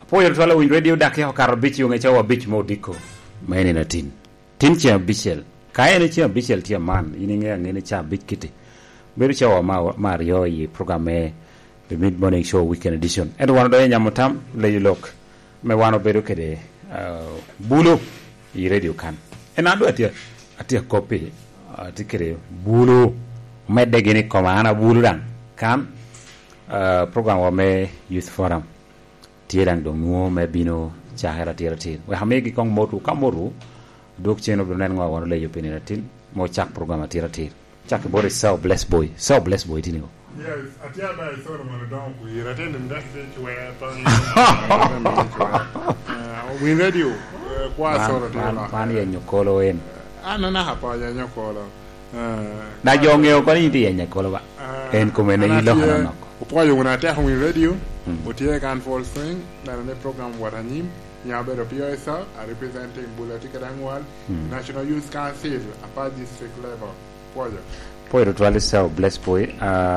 Poyo twala win radio dak yo kar bich yo ngecha wa bich modiko. Maine na tin. Tin chia bichel. Kaya ni chia bichel tia man. Ini ngene cha bich kiti. Beru cha wa Mario yi programe the mid morning show weekend edition. And one do nyamutam le you look. Me wano beru kede bulu yi radio kan. And ando atia copy atikere bulu medde gini komana bulu dan kan program wa me youth forum. Tirang dong nuo me bino chahera tiratin we hamegi kong motu kamoru dok cheno benen ngwa wono le yopini natin mo chak program tiratin chak bore so bless boy tinigo yes atia ba so mo don ku yiratin nda se chwe we radio kwa so ro pan ye nyokolo en na hapa ya nyokolo na jongeo ko ni ti nyokolo ba en kumene ilo hanano kwa yo na ta we radio Utie kan fall swing na ne program watanyim nyabe PSA are representing Bulati Kadangwal National Youth Council apa district level poyo twali sao bless boy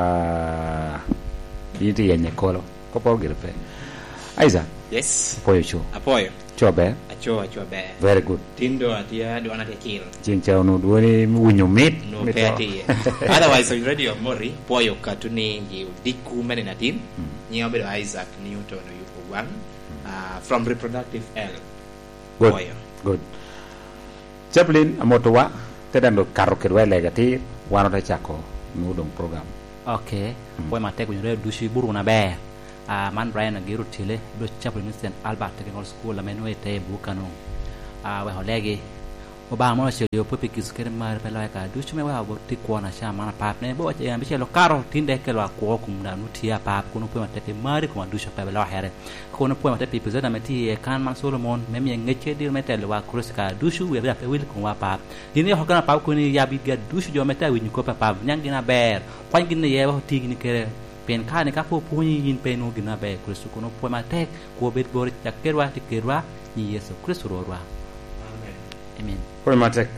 yiti yenye kolo ko por girpe aiza yes poyo chu apoyo chobe acho be very good tindo atia do anate kil chincha no duoni wunyo mit no peti otherwise on radio mori poyo katuni you diku mene natin nyobe Isaac Newton yupo one from reproductive L good poyo good chaplain amotowa tedando karokirwe legati wano ta chako nudong program okay poyo mate kunyo dushi buru na be man Brian Agiru Tile do chaplain St Albert Technical School la menwe te bukano we holegi oba mo se yo popi kiskere mar pela ka dushi me wa boti kona sha mana pap ne bo ya biche lo karo tinde ke lo ko kumda nutia pap kuno poyo mate mari ko dushi pa bela here kono poyo mate pipizo na meti kan man Solomon memi ngeche dir mete lo wa cross ka dushi we ba pe wil ko wa pap dini ho kana pap ko ni ya bi ga dushi jo mete wi ko pap nyangina ber kwangine ye wa tigini kere pen kane ka po punyi yin peno gina be Kristo kono po matek ko bet bor takerwa tikerwa ni Yesu Kristo rowa amen po matek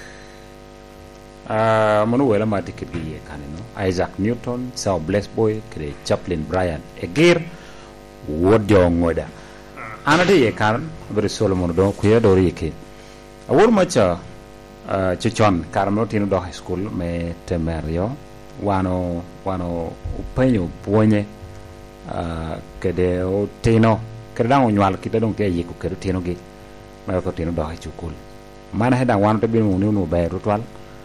monu wela matik biye kaneno Isaac Newton sao bless boy kre chaplain Brian Egir wodio ngoda anade ye kan bere Solomon do kuya do yeke awur macha chichon karmo tinu do high school me temerio wano upenyo puonye kede o tino kede dang onyual kita dong te yiko kede tino gi ma ko tino do ha chukul mana he dang wan to bin mu no be rutwal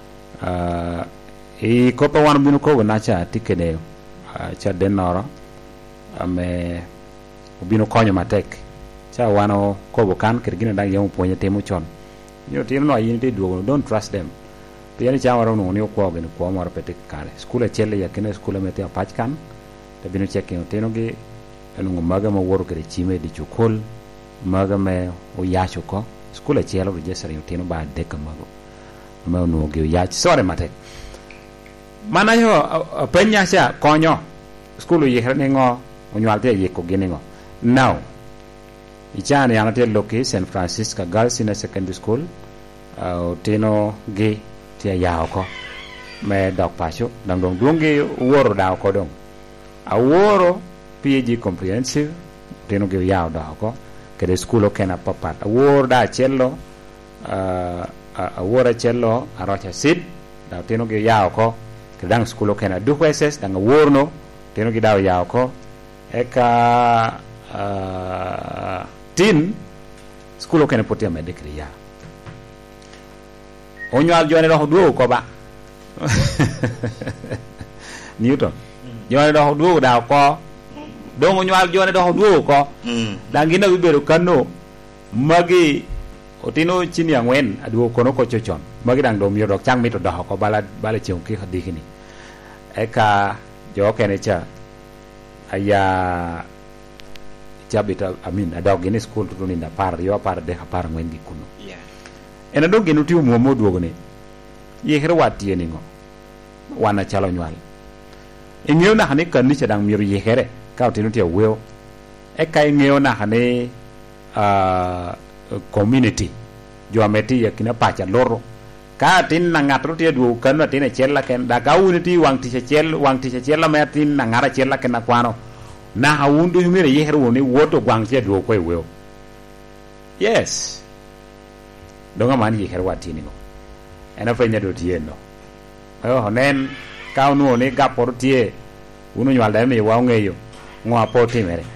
e ko pa wan bin ko na cha tikede cha denoro ame ubino konyo matek cha wano ko bokan kede gina dang yemu puonye temo chon yo tino no yin te duogo don't trust them tiani chamaro no ni ko gen ko maro pete kale skula chelle ya kene skula mete apachkan te binu checking teno ge enu maga ma woro kere chime di chukol maga me o yacho ko skula chelo be jesari teno ba de kamago ma no ge yach sore mate mana yo penya sha konyo skulu ye herne ngo onwalte ye ko gene ngo now ichane yana te loke San Francisco Girls Senior Secondary School teno ge tia yao ko me dok pacho dang dong dungi woro dao ko dong a woro PG comprehensive teno ge yao dao ko ke de school kena papat a woro da cello a woro cello a rocha sit da teno ge yao ko ke dang school kena du weses dang woro no teno ge dao yao ko eka tin school kena potia me de kriya onyal jone do duo ko ba Newton jone do duo da ko dong onyal jone do duo ko dangina bibero kano magi otino chini angwen aduo kono ko chochon magi dang do mi do chang mi to do ko bala chiong ki khadi kini eka jo kene cha aya chabita amin adog gini school to ni na par yo par de par ngwen gi kuno ena do genu ti mo moduogo ne ye hero wati ni ngo wana chalo nywal ingeo na hane kan ni chadang miru ye here ka tinu ti weo e kai ngeo na hane community jo ameti ya kina pacha loro ka tin na ngatro ti du kan tin chella ken da ka unity wang ti chel la me tin na ngara chella ken na kwano na haundu humire yehru ni woto gwangche do ko weo yes donga man yehru watini go ena fenya do tieno honen kaunu ni gapor tie unu nywalda mi wa ngeyo ngwa poti mere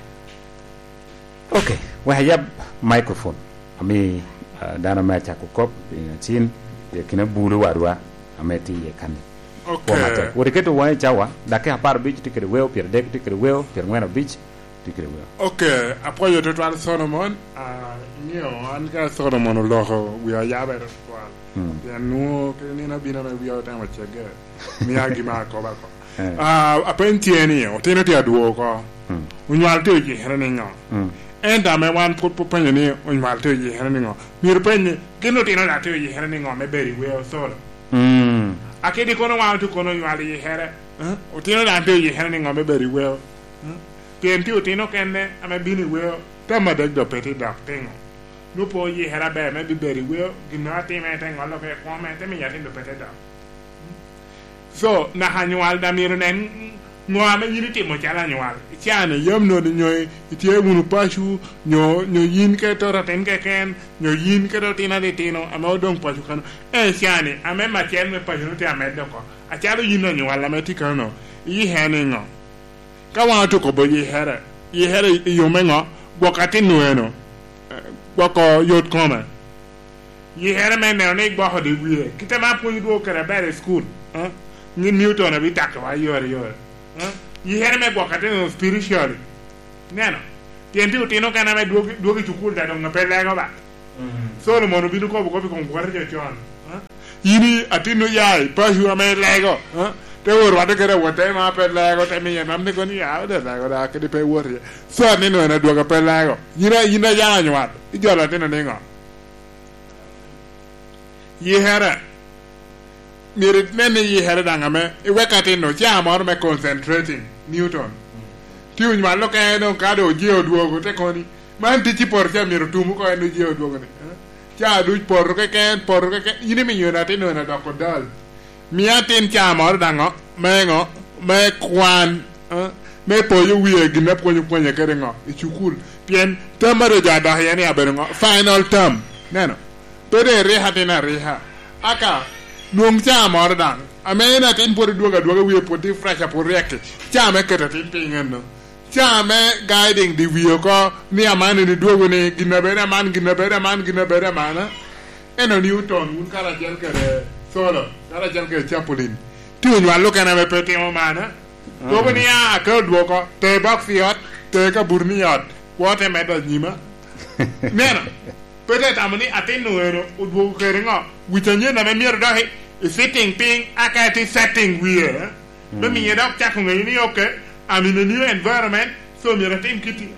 okay we have microphone ami dana macha ko kop chin ye kina bulu warwa ameti ye kani okay wori keto wa chawa dake apar bich tikere weo pier dek tikere weo pier ngwana bich tikere weo okay après yo total Solomon nio an ka Solomon loho we are yabe total ya no ke ni na bina we are time chege mi agi ma ko ba ko apentieni o teno ti aduo ko unwal to ji herene ngo enda me wan put penye ni unwal to ji herene ngo mir penye kino teno la to ji herene ngo me beri we so akedi kono wa to kono unwal ji here o teno la to ji herene ngo me beri we penti o teno kenne ame bini we tama de do peti da tengo no po ji hera be me beri we gina te me tengo lo ke ko me te me ya tindo peti da so na hanyual da mir nen no ame yini timo chala nyual chane yom no nyoy itie munu pashu nyo yin ke to raten ke ken nyo yin ke do tina de tino ame dong pashu kan chane ame ma chen me pashu te ame do ko a chalo yin no nyual ame tikano yi hene ngo ka wa to ko bo yi here yo me ngo bokati nueno boko yot koma yi here me ne ne gbo ho de wi kita ma pu do kara bare school ni Newton abi takwa yor yi here me bokate no spiritually neno tienti utino kana me duogi chukul da no pele go ba Solomon bi ko ko ko gwarje chon yini atino yai pa hu me lego te wor wade kere wote ma pe lego te mi nam ne goni ya de lego da ke di pe wor so ni no na duoga pe lego yina ya nywa ijola tino ningo yi here mirit mene yi here dangame iwekati no jamor me concentrating Newton tiuny malo ke no kado jio duogo te koni man ti por cha miru tumu ko no jio duogo ne cha du por ke yini mi yona te no na dako dal miatin jamor dango me kwan me poyo wiye gina ponyo kere ngo ichukul pien tamaro jada yani aberengo final term neno pede reha tena reha aka nuong cha mor dang amena tin por duoga wi poti fresh por rek cha me keta tin pingen no cha me guiding di wi ko ni amane ni duogo ni ginabera man eno Newton un kara jel kere solo kara jel kere chapolin tu nwa lo kana me pete mo mana duogo ni a ka duogo te box yot te ka burni yot wote me do nyima mena pete tamani atinu ero udwo keringo witanye na me mier dahi sitting ping akati setting we be mi yedok chaku ngi ni okay I'm in a new environment so mi atim kiti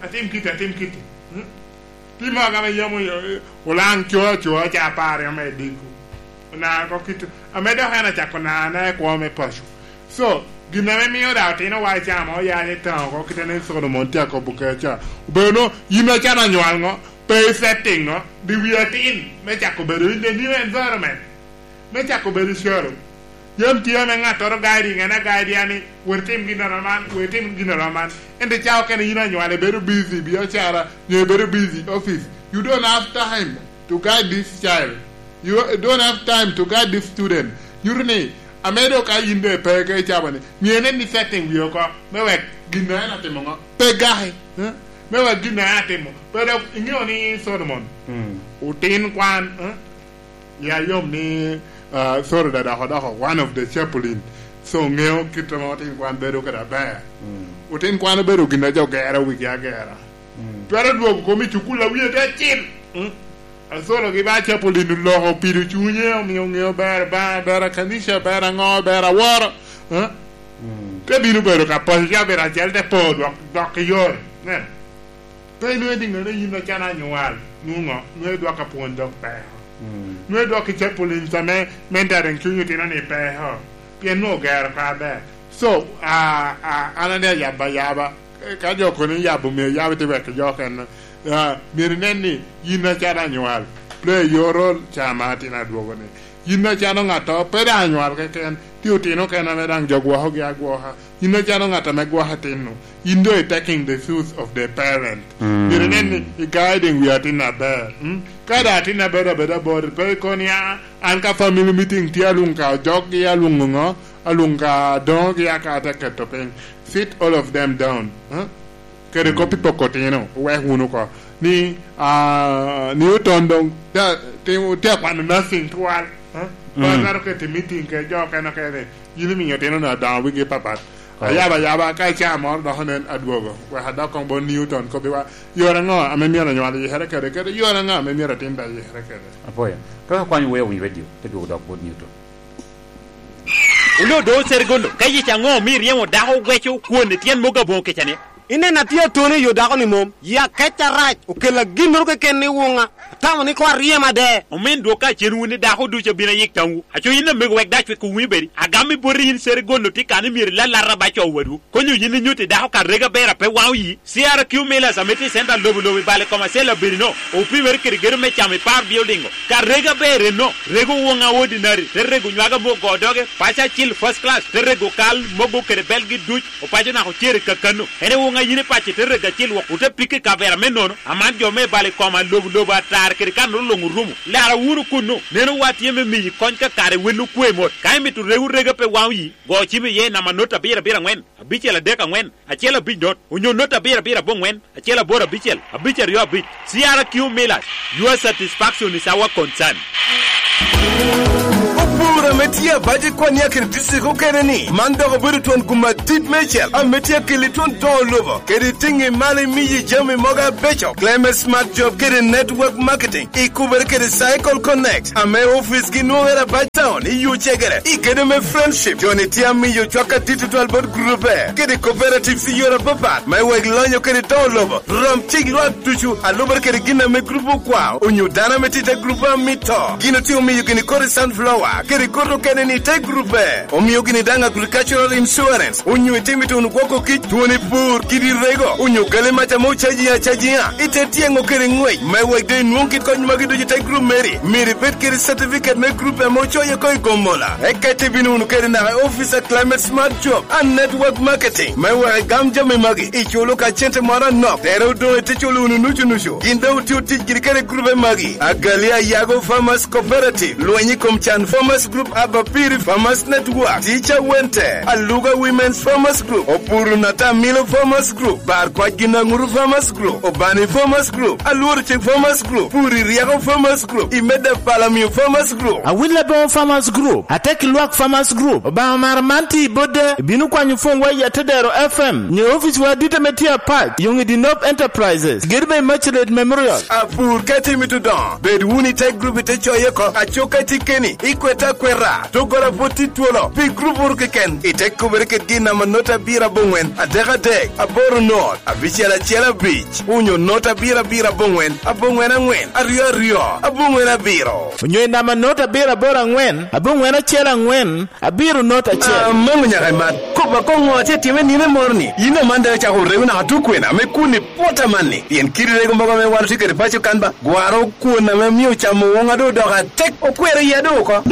pima ga me yomo ulang cho cha pare me diku na ko kiti amedo hana chakona na ko me pashu so giname mi oda tino wa cha mo ya ni tan ko kitene so no montia ko bukecha beno yina chana nywango pay setting no di wiatin me chako beru in the new environment me chako beru shoro yam tiya me ngato gaidi ngana gaidi ani wertim gina raman ende chao kene yina nywale beru busy bi ochara you beru busy office you don't have time to guide this child you don't have time to guide this student yurne amedo ka yinde pege chabane miene ni setting bi ko me wek gina na temo pegahe me wa gina atemo pero inyo ni Solomon utin kwan ya yom ni sorry that one of the chaplain so ngeo kitamo tin kwan bedo kada ba utin kwan bedo gina jo gera wiki agera pero duogo ko mi chukula wiye de chin solo che va chaplain lo piru chunye mi ngeo bara kanisha bara ngo bara war ke binu bedo ka pa ya bera gel de po dok yor ne pe no dinga ne yino chana nyual nungo no do ka pondo pe no do ka chapolin tame mentaren kunyu tina ne pe ho pien no gar ka be so anande yaba ka jo ko ni yabu me yabu te be ka jo kan mirneni yino chana nyual play your role chama tina duogo ne yino chana ngato pe da nyual ke ken ti utino kana medang jogwa ho ga gwa ino jano ngata me gwa hatino indo taking the shoes of the parent direnen guiding we are in a bear kada tina beda bor pe konia an ka family meeting ti alunga jog ya lungo alunga dog ya ka ta ketopeng sit all of them down kere ko pipo kotino we hunu ko ni Newton dong te kwa nothing twal bazaro ke meeting ke jo kana ke yini mi yote na da wi ge papa ayaba ka cha mo do honen adwogo we hada kon bon Newton ko biwa yora ngo amemia na nywa ye kere yora ngo amemia tinda ye kere apoya ka kwa ni we radio te do da bon Newton ulo do sergondo kayi cha ngo mi riemo da ho gwecho kuone tien moga bon ke chane ine na tiyo tone yo dako ni mom ya kecha raj ukela ginro ke ken ni wonga tawo ni kwa riema de o men do ka chenu ni da ho du che bina yik tangu a cho ina me wek da chwe ku wi beri agami bori yin sergondo ti kan mi la la raba cho wadu ko nyu yin nyuti da ho ka rega bera pe waw yi siara kiu mela sa meti senda lobo bale koma sela berino o pi mer kere gere me chame par building ka rega bere no rego wonga ordinary te rego nywaga mo godoge pacha chill first class te rego kal mogo kere belgi duch o paja na ho chere kakano ene wonga yine pache te rega chill wo uta pike ka vera menono aman jo me bale koma lobo atar kere kan longu rumu lara wuru kuno neno wati yeme mi konka kare wenu kwemot kai mitu rega pe wawi go chimi ye na manota bira ngwen abichela deka ngwen achela bidot unyo nota bira bo ngwen achela bora bichel abichel yo bit siara kiu milas your satisfaction is our concern. Pura metia baje kwa nia kiri disiko kere ni Mandogo buri tuan kuma tit mechel A metia kili tuan don lobo Kiri tingi mali miji jami moga becho Claim smart job kiri network marketing Ikubere kiri cycle connect Ame office ki nuwera batown Iyu chegere Ikede me friendship Joni tia miyo chwaka titi tual bod grupe Kiri cooperative si yora papat Mai weg lonyo kiri don lobo Rom chig luak tuchu Alubere kiri gina me grupu kwa Unyu dana metita grupa mito Gino tiyo miyo gini kori sunflower Kiri koto kene ni te grupe Omiyo gini dang agricultural insurance Unyu itimito unukwoko ki tuoni pur Kiri rego Unyu gale macha mo chajia Ite tiengo kiri ngwey Mewe de nuonkit kony magido jite grup Miri bet kiri certificate me grupe mo choye koi gomola Ekete binu unu kiri na officer climate smart job And network marketing Mewe gamja me magi Icholo ka chente mara nok Tere udo ete cholo unu nuchu Ginda uti uti kiri kiri grupe magi Agalia Yago Farmers Cooperative Luenyi Komchan Farmers Group Abapiri Farmers Network Teacher Wente Aluga Women's Farmers Group Opuru Nata Milo Farmers Group Barkwa Ginanguru Farmers Group Obani Farmers Group Alurche Farmers Group Puri Riago Farmers Group Imeda Palamio Farmers Group Awilabon Farmers Group Ateki Luak Farmers Group Obamaramanti Bode Binu kwa nyufongwa ya Tedero FM Nye office wa Dita Metia Park Yungi Dinop Enterprises Girbe Machlet Memorial Apur Kati Mitudon Bedwuni Tech Group Itecho Yeko Achoka Tikeni Ikweta Kwera Togora Poti Tuolo Pi Group Urkeken Itek Kubereket Gina Manota Bira Bongwen Adega Dek Aboru North Abichela Chela Beach Unyo Nota Bira Bongwen Abongwen Angwen Rio Abongwen Abiro Unyo Nama Nota Bira Bora Ngwen Abongwen Chela Ngwen Abiru Nota Chela Mungu Nyakaimat Kupa Kongo Atetiwe Nime Morni Yine Manda Chakul Reguna Hatukwena Mekuni Pota Mani Yen Kiri Regu Mbaga Me Waru Tikeri Pacho Kanba Guaro Kuna Me Miu Chamu Wonga Do Doga Tek Okwere Yadoko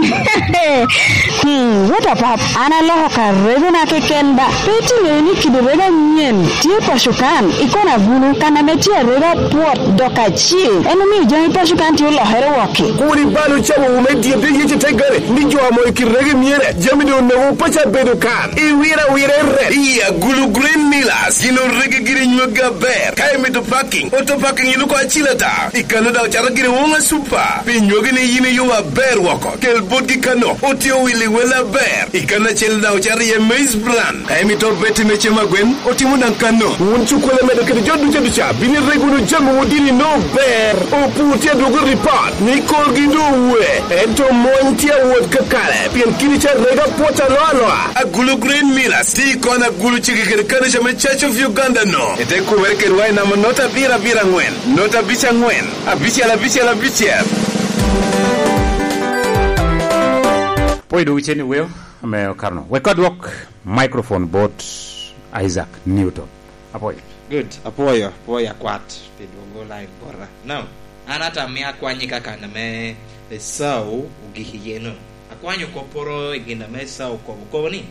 What about Analoho Reguna Kenba Peti Nini Kidurega Nyen Tia Pashukan Ikona Gulu Kanametia Rega Port Doka Chi Enemy Johnny Pashukan Tula Herwaki Kuri Balu Chamu Menti Bigi Tegare Nijo Amoiki Regi Miere Jamido No Pacha Bedukan Iwira Wire Iya Gulu Green Milas Yino Regi Giri Nyuga Bear Kaimitu Packing Auto Packing Iluko Achilata Ikanuda Charagiri Wonga Super Pinyogini Yini Yuwa Bear Wako Kel Bodgi Kano Otio Willy Wella Bear Ikana Chelda Ochari Ye Maize Brand Kaimito Beti Mechema Gwen Otimudan Kano Unchukwele Medakiri Jodu Jadusha Bini Regunu Jamu Udini No Bear Oputia Dogo Report Nicole Giduwe Ento Montia Wod Kakale Pien Kinicha Rega Pota Loa Agulu Green Milas Tikona Gulu Chiki Kanisha Me Church of Uganda No Ete Kuwerke Rwai Nama Nota Bira Ngwen Nota Bicha Ngwen Abicha Bicha Poi do cheni weo me karno we could work microphone bot Isaac Newton apoy good apoyo kwat go line bora now anata me akwanyika kana me sau ugihiyeno kwanyo koporo ginda mesa ko ni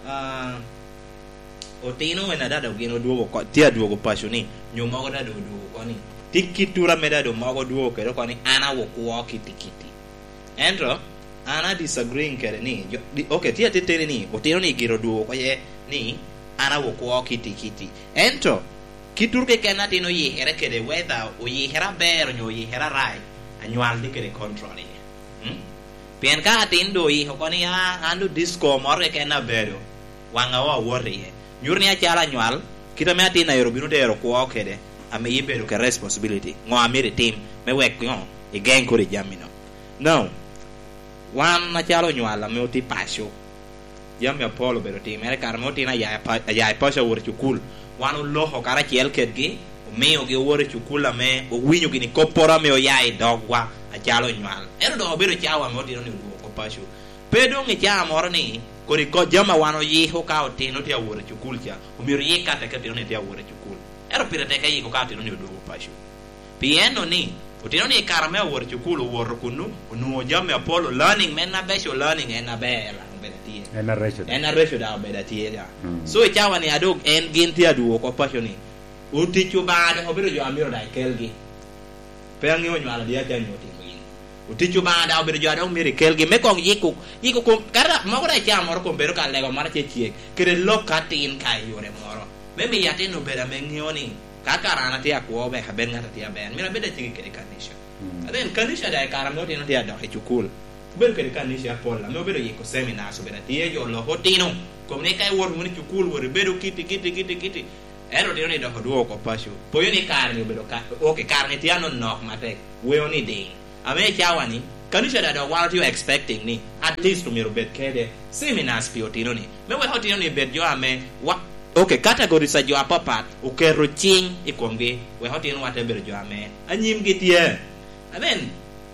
otino ena dada gino duogo ko tia duogo pasuni nyuma ko dada duogo ko ni tikitura medado mago duogo kero ko ni ana wo ko kitikiti entro ana disagreeing kere ni okay tia tetere ni otino ni giro duogo ko ye ni ana wo ko kitikiti entro kiturke kana tino yi here kede whether o yi hera ber nyo yi hera rai annual dikere control ni pien ka atindo yi ko ni andu disco morge kana bero wanga wa worry nyurni achala nyual kita me atina Nairobi no dero ko okede ame yibedo ke responsibility ngo amiri team me wek ngo e gang ko jamino no wan achalo nyual ame oti pasho yam ya polo bero team ere karmo tina ya pasho wor chukul wanu loho kara chiel kedgi omiyo gi wor chukul ame o winyo gi ni kopora me o yai dogwa achalo nyual ero do bero chawa me oti no ni ko pasho pedo ngi chamoro ni kori ko jama wano yi ho ka otino ti awore chukul cha umiro yi kata ka tino ti awore chukul ero pirate ka yi ko ka tino ni odugo pasho pieno ni otino ni karame awore chukul wor kunu unu jama apolo learning men na besho learning en abela bedatie en ratio da bedatie ya so chawa ni adog en gin ti adugo ko pasho ni utichu baade obiro jo amiro dai kelgi pengi onyo ala dia tanyo ti utichu banda obiro jo adong miri kelgi me kong yiku ko kara mo ko cha moro ko bero ka lego mar chechiek kire lokatin kai yore moro me mi yate no bera mengioni ka karana ti akwo be haben ngata ti aben mira beda tigi kire kanisha aden kanisha dai karam no ti ado e chukul bero kire kanisha pola me bero yiko seminar so beda ti jo lo hotino ko ne kai wor mun chukul wor bero kiti ero di ni do duo ko pashu poyo ni karni bero ka okay karni ti anon no mate we oni dei ame chawani kanisha da what you expecting ni at least to miro bet kede seminars piotino ni me we hotino ni bet jo ame what okay category sa jo apapat o kero ching ikonge we hotino wate ber jo ame anyim gitie amen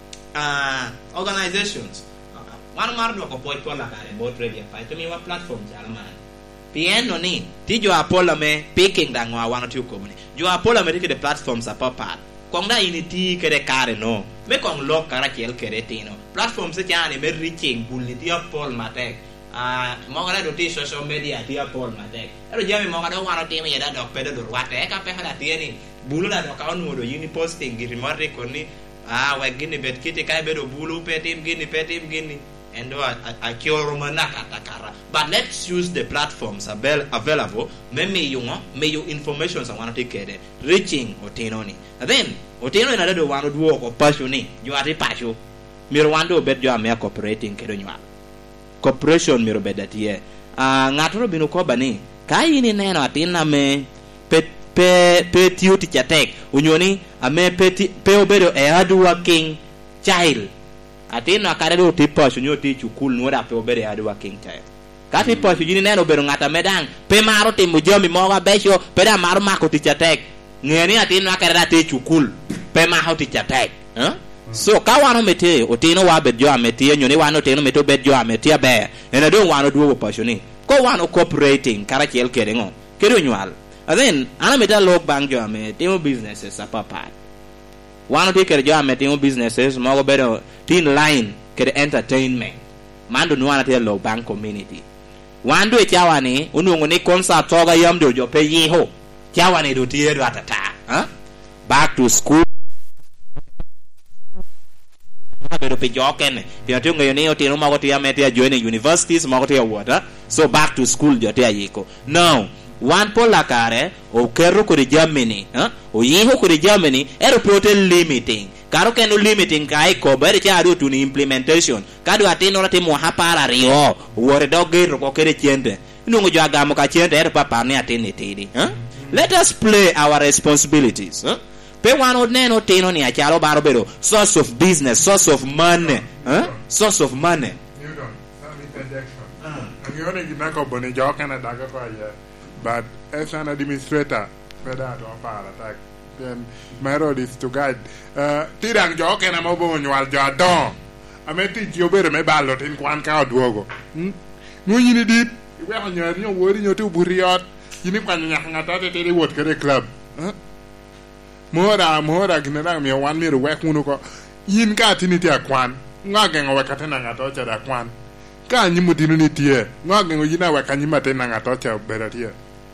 organizations one mar do ko point pola kare bot radio pa to mi wa platform jalman pieno ni ti jo apola me picking dangwa one or two company jo apola me the platforms apapat kongda initi kere kare no me kong lok kara kiel kere tino platform se chani me reaching bulli ti apol matek mogala do ti social media ti apol matek ero jami mogala wano timi ya dok pedo dur wate ka pe hala tieni bulu da do ka onu do yini posting gi remote koni we gini bet kiti kai bedo bulu petim gini endo a kioro manaka takara but let's use the platforms available me you information sa wana tikede reaching otino ni then otino ina do wano duo ko passion ni you are passion miro wando bet jo ame cooperating kedo nywa corporation miro bedatie ngato binu ko bani kai ni neno atina me pe tiuti chatek unyoni ame pe obedo e hard working child atina akare do tipo shunyo ti chukul no da pe obere hard working child kati po shujini neno bero ngata medang pe maro timo jomi moga besho pe da maro mako ti chatek ngeni atina akare da ti chukul pe ma how ti chatek so ka wano mete otino wa bedjo amete nyoni wano teno meto bedjo amete be ena do wano duo passion ko wano cooperating kara kiel kerengo kedo nyual and then ana meta log bang jo amete temo businesses apapa wano te kerjo amete temo businesses mo go bedo tin line kede entertainment mando nuana te log bang community wando e chawani unungo ni concert toga yamdo jo pe yiho chawani do tie do atata back to school bedo pe joken dia tu ngayoni otino mago tia metia join universities mago tia water so back to school jo tia yiko now one pola kare o kerro ko di Germany o yiho ko di Germany ero protein limiting karo kenu limiting kai ko bere cha do to implementation kadu atino na temo hapara rio wore dogero ko kere chende nungo jo agamo ka chende ero papa ne atini tidi let us play our responsibilities pe wano neno teno ni achalo baro bedo source of business, source of money, source of money. You don't. Some interjection. And you only give up on a joke and a dagger for you. But as an administrator, for that or far attack, then my role is to guide. Tirang joke and I'm over on your jadon. I may teach you better, maybe ballot in one cow duogo. No, you need it. You were on your word in your two buriot. You need one hang at the word club. Mora ginara mi wan mi ruwe kunu ko yin ka tiniti akwan ngagengo wekate na ngato cha da kwan ka nyimu dinu ni tie ngagengo yina weka nyima te na ngato cha beratie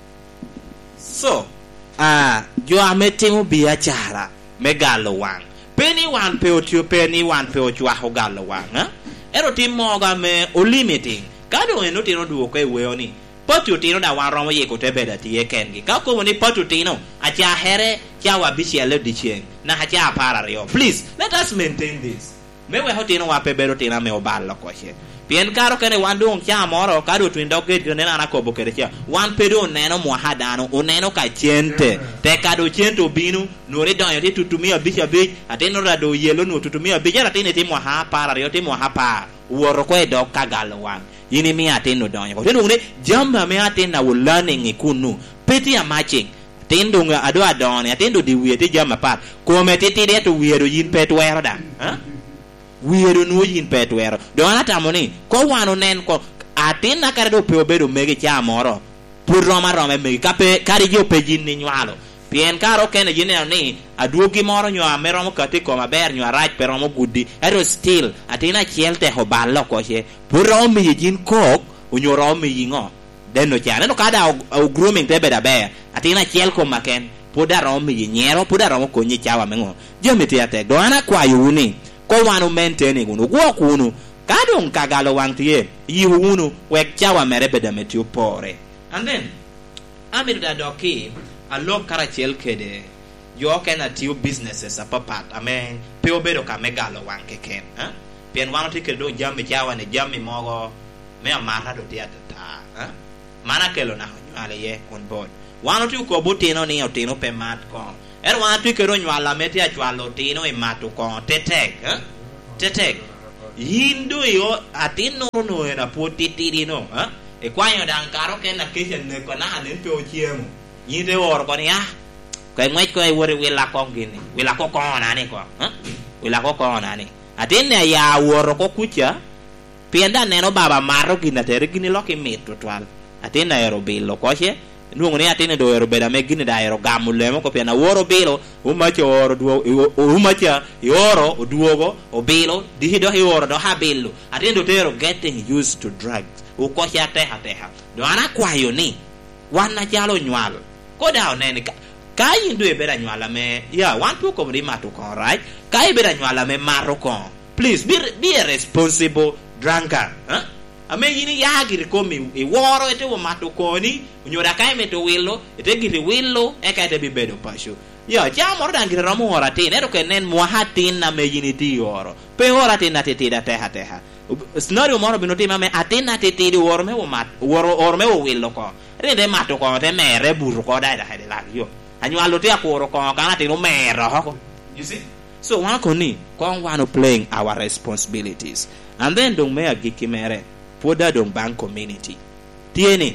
so jo ametimo bia chara me galo wang peni wan pe otio peni wan pe ochwa ho galo wang ero timoga me o limiting kado eno tino duoko e weoni potu tino da wan romo ye ko te beda tie kengi ka ko ni potu tino acha here cha wa bisiele dichien na hacha para rio please let us maintain this me we hotino wa pe bedo tina me obalo ko che pien karo kene wan dong cha moro kado twindo get ne na ko bokere cha wan pedo neno mo hadano oneno ka chente te kado chento binu no re don yote tutumia bisha bi ateno rado yelo no tutumia bijara tine timo ha para rio timo ha pa woro ko edo kagalo wan yini mi ateno don ko teno ne jamba me atena wo learning ikunu peti ya matching tendo nga ado adone atendo di wiete jamba pat ko metiti de to wiedo yin pet wero da wiedo no yin pet wero do anata moni ko wano nen ko atina kare do pe obedo mege cha moro pur roma me kape kare jo pe jin ni nywalo pien karo kene jine ni aduogi moro nyo ameromo kati ko maber nyo arach pero mo gudi ero still atina chielte ho ballo ko che pur romi jin kok unyoro mi yingo deno chane no kada o grooming tebe da be atina chiel ko maken poda romi yinyero poda romo ko nyi chawa mengo jomiti ate do ana kwa yuni ko wanu maintain gunu gwo kunu kadon kagalo wantie yiunu wek chawa merebe da metio pore and then amir da doki a lo karachiel kede yo kena tiu businesses apapat amen pe obedo ka megalo wanke ken pien wanu tikedo jammi chawa ne jammi mogo me amara do dia ta mana kelo na nywale ye on board wanu tu ko butino ni otino pe mat ko wanu tu kero nywala meti achwalo tino e matu ko tetek hindu yo atino no era potitiri no e kwanyo dan karo ken na kishen ne ko na hanen pe ochiemo yinde wor ko ni ko ngwech ko e wori wila ko gini wila ko na ni ko wila ko na ni atine ya wor ko kucha pienda neno baba maro gina tere gini loki mitu twal atina ero bilo koche nuongo ni atina do ero beda me gini da ero gamulemo ko piena woro bilo umacho oro duo umacha yoro oduogo obilo dihido yoro do habilo atina do getting used to drugs ukoche ateha do ana kwayo ni wana jalo nywal ko da oneni kai ndo e beda nywala me ya wan tu ko ri matu ko right kai beda nywala me maro ko please be a responsible drunkard ame yini yagir komi e woro ete wo matokoni unyora kai meto willo ete giri willo e kai te bibedo pasho yo ja mor dangir ramo ora te ne ro ken mo hatin na me yini ti oro pe ora te na te da teha scenario moro binoti mame atina te ti woro me wo mat woro or me wo willo ko rende matoko te mere buru ko dai da hede la yo anyu alote akoro ko kana te no mere ho you see so wa ko ni ko wano playing our responsibilities and then dong me agiki mere poda dong bank community tiene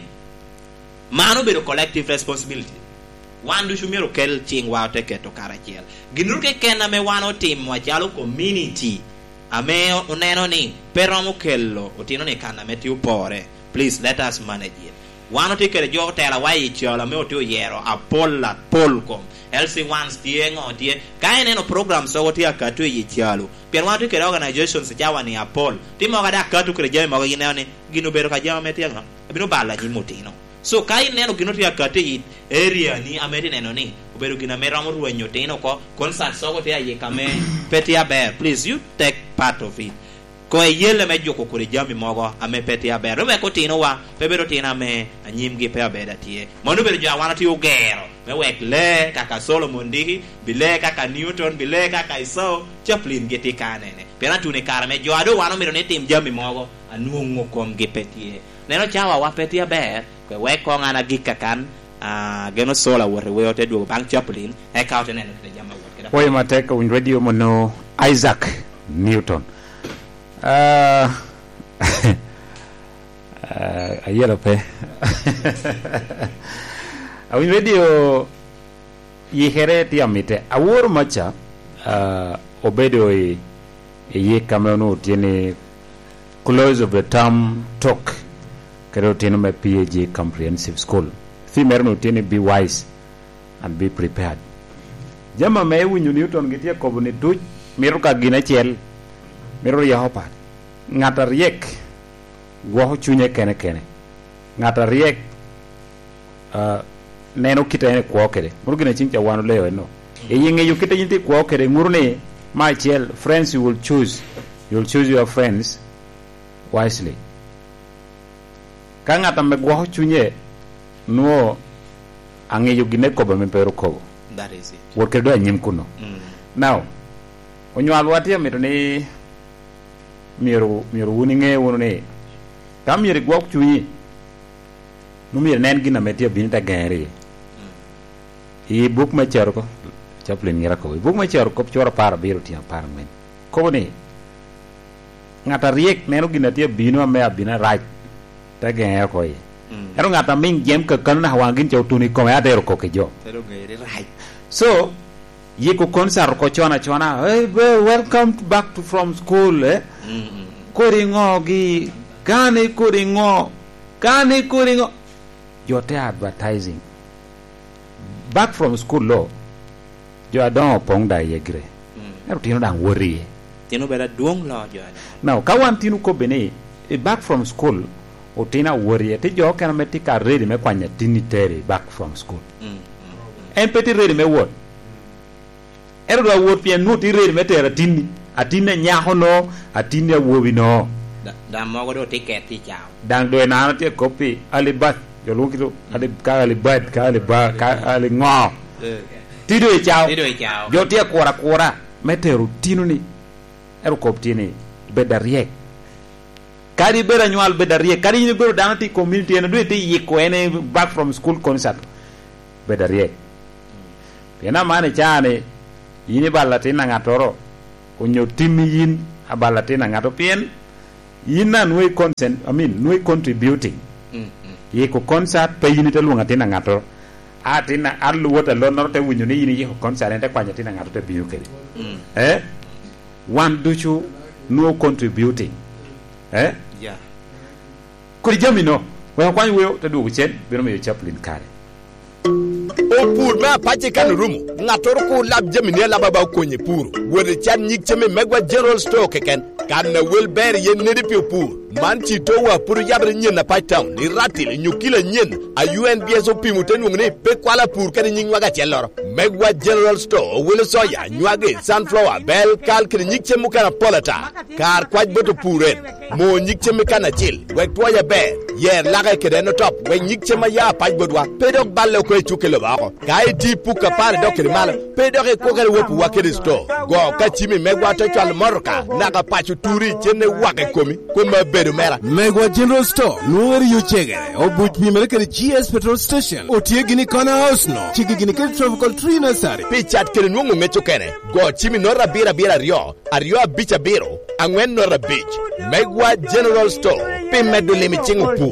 mano be collective responsibility wandu shumiro kel ching wa te keto karachiel ginur ke kena me wano team wa chalo community ame oneno ni pero mo kello otino ne kana meti upore please let us manage it wano te kere jo tela wa ichola me otio yero apolla polkom LC once tiengo tie kaine no program so wotia katu yichalo pian watu kere organizations jawa ni apol timo kada katu kere jawa mo ginene gino bero ka jawa metianga bino bala ni mutino so kaine no gino tia katu yi area ni ameri neno ni obero gina mera mo ruenyo tino ko concert so wotia yekame petia bear please you take part of it ko yele me joko kure jami mogo ame petia bear we ko tino wa pebero tina me anyim gi pe beda tie monu bero jawa na ti ugero me wek le kaka Solomon dihi bile kaka Newton bile kaka Iso Chaplin geti kanene pena tune kara me joado wano miro ne tim jami mogo anuongo kom gi petie neno chawa wa petia bear ko wek ko ngana gika kan geno sola wore we ote do bank Chaplin e kaute neno te jama wot Oye mateka un radio mono Isaac Newton ayelo pe awin radio yihere tiamite awor macha obedo ye kameno tiene close of the term talk kero tiene me PAG comprehensive school thimerno tiene be wise and be prepared jama me winyu Newton gitie kobune tuch miruka gina chel miro yaho pat ngata riek gwo chunye kene ngata riek neno kitene kwa kede muru gina chincha wanu leo no e yinge yu kita yinti kwa kede muru ne my child friends you will choose your friends wisely ka ngata me gwo chunye no ange yu gine ko be me pero ko that is it worke do anyim kuno now onyal watia mito ni miru wuni nge wunu ne tam yiri gwo chunye no mir nen gina metia binita gere i book ma chero ko chaplin ngira ko book ma chero ko chora par biro tia par men ko ni ngata riek neno gina tia bino me abina right ta gere ko yi ero ngata min gem ka kan na wangin chau tuni ko ya dero ko ke jo pero gere right so ye ko konsar ko chona hey welcome back from school koringo gi kane koringo jote advertising back from school lo jo adon pong da yegre ero tino dang worry tino bela duong lo jo now kawan tino ko bene back from school o tina worry te jo kana metika ready me kwanya tinitere back from school en petit ready me word ero do word pien no ti ready me tera tinni atinne nyahono atinne wobi no da mo do ticket ti chao dang do na te copy alibat yo lu kilo ali ka alibat ka aliba ka ali ngo ti do chao yo te kora meteru tinu ni ero koptini bedariek kadi bera nyual bedariek kadi ni bero danati community en do te yiko ene back from school concert bedariek pena mane chane yini balate na ngatoro onyo timi yin abalate na ngato pien yina nuwe consent nuwe contributing yiko concert pe yini te lunga tina ngato atina allu wota lonor te winyo ni yini yiko concert ente kwanya tina ngato te biyu kedi one duchu no contributing yeah kuri jamino we kwanya we te du chen bino me chaplain kare o pur ma pache kan rumu ngator ko lab jamine la baba ko nye pur wori chan nyik cheme megwa general store keken kan na welber yen ne dipi pur man ci to wa pur yabre nyen na paytown ni ratil nyukila nyen a UNBS o pimu ten ngni pe kwala pur kan nying waga chelor megwa general store wel soya nywage sunflower bel kal kan nyik cheme kana polata kar kwaj boto puren mo nyik cheme kana chil wek toya be yer laga kede no top we nyik cheme ya paj bodwa pedok balle ko chukelo bako kai ti puka pare dokere mal pedok ko kale wopu wakere store go ka chimi megwa to chal morka naga pachu turi chene wake komi ko ma bedo mera megwa general store no ri yo chege o buch mi mele kere GS petrol station o tie gini kona house no chigi gini kere tropical tree nursery pichat kere nungu mecho kene go chimi no rabira rio bicha biro angwen no rabich megwa general store pi medo limi chingu pu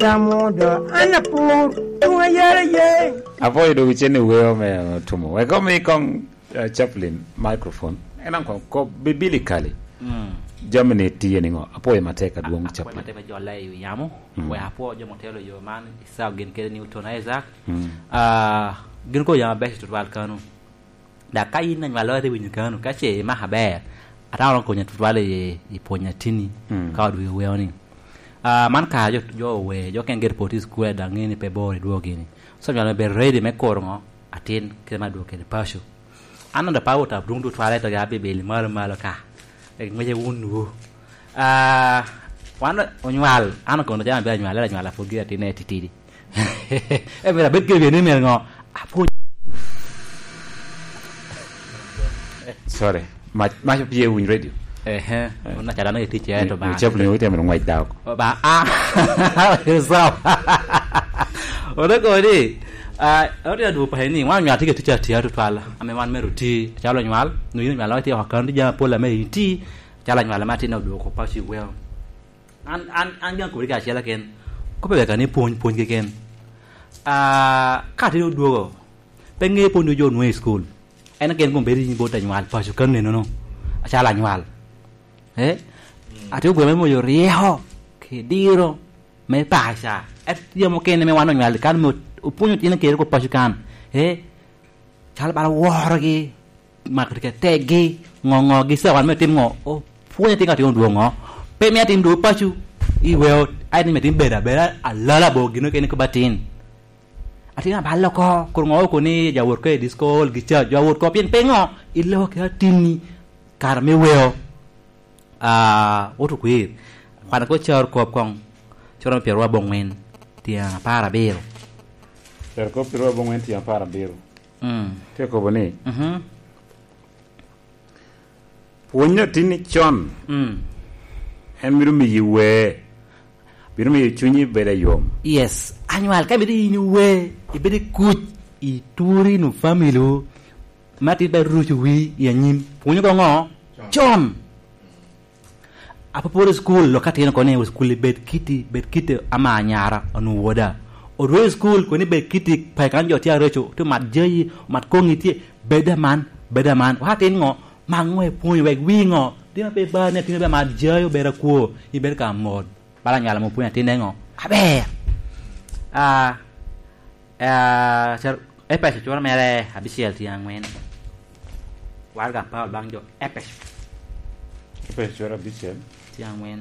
avoid do chene we me tumo we go me kong chaplain microphone enam ko biblically Germany tieni ngo apo mateka duong chaplain mateka jola yu yamo we apo jo motelo yo man isa gen ke Newton Isaac gen ko ya best to balkanu da kai na nyalo te win kanu ka che ma haber ataron ko nyatu wale i ponyatini ka du we oni man ka jo we jo ken get potis ku da ngini pe bore duogini so nyalo be ready me korngo atin ke ma du ke pasho ana da pawo ta dundu twale to ga be be mal ka e ngeje wunu wana onyal ana ko no jam be nyala fogi atine titidi e vera bet ke ni mer ngo apo sorry ma pie win radio una cara no ti che to ba chaplain we tem no white dog ba so ora ko ni ora du pa ni wa nya ti ke ti cha to twala ame wan meru ti chalo nyal no yin nyalo ti hakan ja pola me ti chala nyala mati no du ko pa si well an yang ko ga chela ken ko be ka ni pon ke ken ka ti du go pe nge pon yo no school en ken ko be ri bo ta nyal pa su kan ne no chala nyal ati gwe me mo yo rieho ke diro me pasa yo mo ken me wano nyal kan mo upunyo tiene que ir con pasukan chal bala wor gi mak ke tegi ngongo gi se wan me tim ngo o punya tinggal tiung dua ngo pe mia tim dua pacu I well ai ni metim beda alala bo gino kene kebatin atina balo ko kurungo ko ni jawur ke disco gicha jawur ko pien pengo ilo ke tini karme weo otu kuir pada ko chor ko kong choro perwa bongmen tia para bel per ko perwa bongmen tia para bel te ko bone punya tini chon en miru mi yiwe biru mi chunyi beda yom yes annual ka bedi yiwe ibedi kuch ituri no family mati be ruchuwi yanyim punya ko ngo chon apa por school lo katena ko ne school bed kiti ama nyara anu woda o ro school ko ni bed kiti pa kan jo tia recho to mat jeyi mat ko ngiti beda man wa tin ngo mangwe punya weg wingo dia pe ba ne tin be mat jeyo bera ko I ber ka mod bala nyala mo punya tin ngo abe cer epes chora mere habisiel tiang men warga pa bang jo epes chora bisel tiang men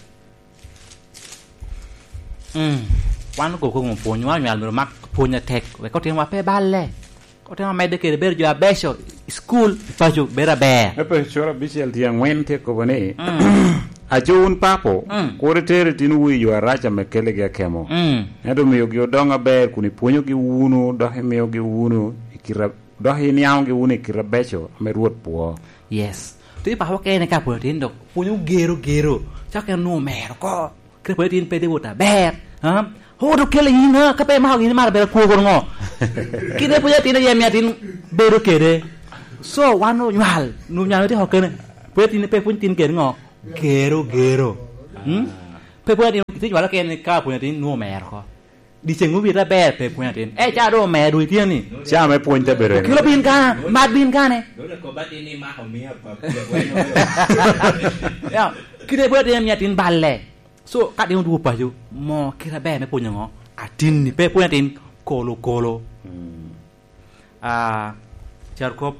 wan ko mo punya wa nyal mak punya tek we ko tin wa pe balle ko tin wa mede ke ber jo abeso school pa jo bera be epes chora bisel tiang men te ko bone ajun papo koretere tin wi yo aracha mekele ga kemo edo miyo gi odonga ber kuni punyo gi wunu do miyo gi wunu ikira do hiniao gi wunu ikira becho ameruot puo yes ti pa ke ne ka po tin do punyo gero cha ke no mer ko ke po tin pe de wota ber ha ho do kele ina ka pe ma gi mar ber ko ngo kide punya tin ya mi tin beru kede so wano nyal nu nyal ti ho ke ne po tin pe pun tin ke ngo gero pe punya tin wala ke ne ka punya tin no mer ko di sengu bi ta ber pe punya tin cha do mer du ti ni cha me punya bere kilo bin ka mat bin ka ne do ko bat ini ma ho mi apa ya kide punya tin mi tin balle so ka de du pa ju mo kira be me punya ngo atin ni pe punya tin kolo charkop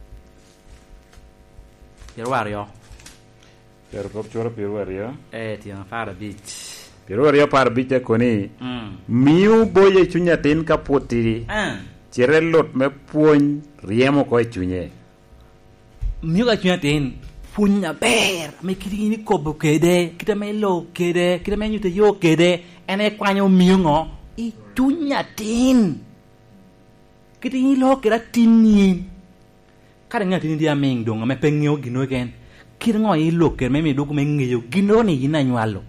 Pierwario chora Pierwario tiang para beach Pierwario para beach ko ni miu boye chunya tin ka poti cherelot me puon riemo ko chunye miu ka chunya tin punya ber me kiri ni ko bokede kita me lo kede kita me nyute yo kede ene kwanyo miu ngo I chunya tin kita ni lo kira tinin kada ngati dia meng dong me pengyo gino ken kira ngo I lo ker me me doku me ngeyo gino ni ina nywalo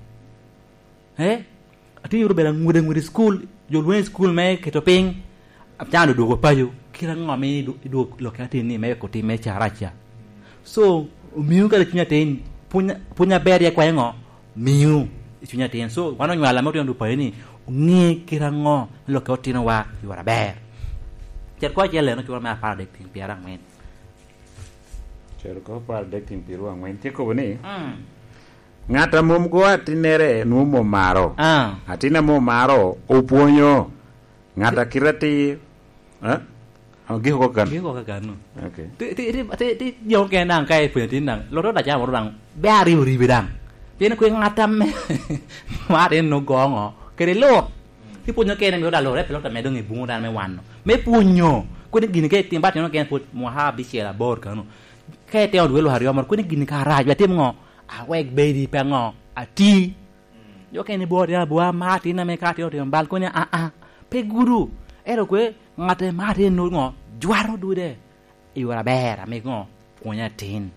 ati yuru bela ngude school jolwen school me keto ping apjando dogo payo kira ngo me do lo kati ni me ko ti me characha so miu kada chunya tin punya ber ya kwa ngo miu chunya tin so wano nywala mo to payo ni ngi kira ngo lo ko ti no wa yura ber cer ko jele no chura ma para dek tin piarang men cer ko para dek tin piruang men te ko bone ngata mum ko atinere nu mo maro atina mo maro opuonyo ngata kirati gi ko kan okay ti yo ke nang kai pu tin nang lo da ja mo dang ba ri bedang pien ko ngata me ma den no gongo ke lo ti punyo ke nang da lo re pelo ta me dongi bungo dan me wan me punyo ko ni gini ke timbat no ke put mo ha bi sela bor kan ke te o lo hario mar ko ni gini ka ra ja tim ngo awek baby pengo ati yo ke ni bor ya bua ma ti na me ka ti o bal ko ni pe guru ero ko ngate ma ti no ngo juaro du de I wara bera me ngo punya tin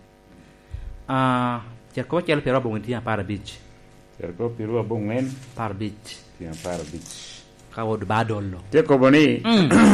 cer ko cel pero bongi ti para beach cer ko piru bongen para beach ti para beach kawo do badollo te ko boni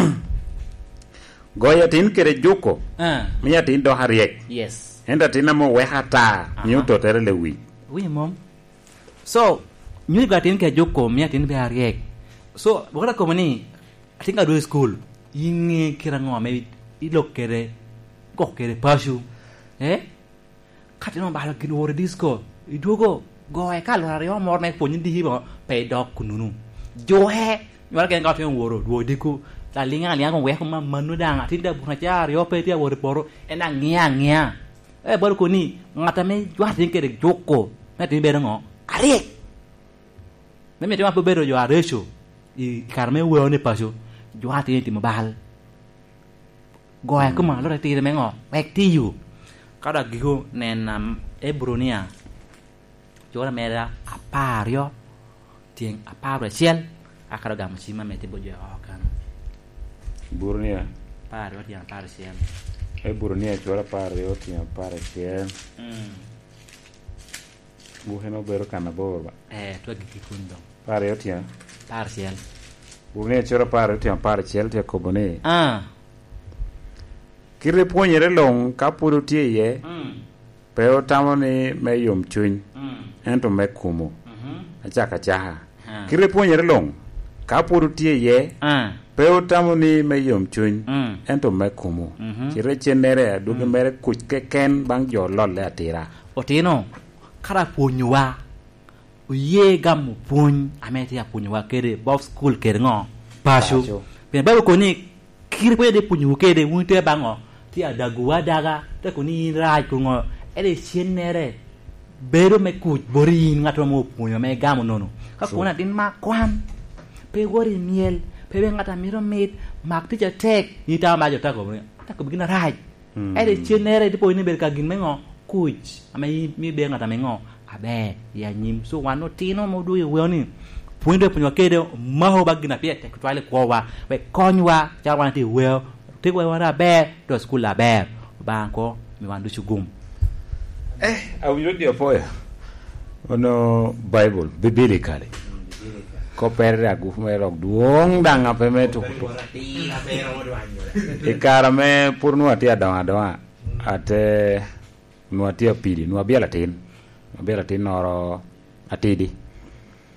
goya tin kere joko miya tin do hariek yes enda tin mo we hata nyu to tere le wi mom so nyu ga tin ke joko miya tin be hariek so bora ko mani tinga do school yinge kira ngo me ilo kere ko kere pasu katino bala kin wore disco idogo go e kalo hario mor me ponyi di bo pe dok kununu jo he wala ken gato woro do diku la linga ko we ko ma manu danga tinda bu na jar yo pe dia wore poro ena ngia baru ko ni ngata me jwa tin ke de joko me tin be ngo are me te ma pe bedo yo arecho I karme we ni paso jwa tin ti mobile goya kuma lo ti me ngo back to you kada gigo nen ebronia jora mera apario tien aparo ciel akara gam sima mete bojo kan Burnia paro tien aparo ciel Burnia jora pario tien aparo ciel Buheno bero kana boba to giki kundo pario tien par ciel Burnia jora pario tien aparo ciel te kobone Kire puonyere long ka puro tie ye Pero tamo ni me yom chuny ento me kumo achaka chaha Kire puonyere long ka puro tie ye Pero tamo ni me yom chuny ento me kumo Kire chenere aduge mere kuch keken bang jo lole atira Otino kara puonywa Uye gamu puony amete ya puonywa kere Bob school kere ngo Pasho Pien babu koni Kire puonyere puonyu kere Unte bango Ti adaguwa daga Te koni raj kungo Ede chenere Bero me kuch bori ngato mo puonyo me gamu nono Kakuna din ma kwan Pe gori miel Pe ngata miro meet Mak tija tek Nita majo tako Tako begina raj Ede chenere Tipo ini berka gin mengo Kuch Ame mi be ngata mengo Abe Ya nyim So wano tino mo duye weoni Puonyo puonyo kede Maho bagina pia Te kutwale kwa We konywa Chawana ti weo Tikwa wana be Do school la be Banko Mi wandu chugum awinjo dio poya ono Bible biblically ko perre agu me rok duong danga pe me tu ikara me pur nu atia dawa ate nu atia pidi nu abiela tin noro atidi